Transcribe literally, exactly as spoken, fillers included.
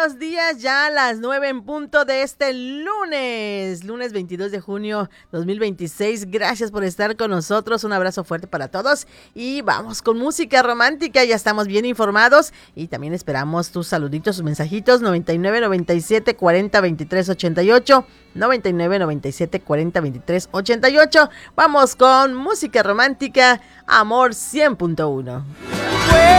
buenos días, ya a las nueve en punto de este lunes, lunes veintidós de junio dos mil veintiséis. Gracias por estar con nosotros, un abrazo fuerte para todos y vamos con música romántica, ya estamos bien informados y también esperamos tus saluditos, tus mensajitos. Noventa y nueve, noventa y siete, cuarenta, veintitrés, ochenta y ocho, noventa y nueve, noventa y siete, cuarenta, veintitrés, ochenta y ocho. Vamos con música romántica, Amor cien punto uno.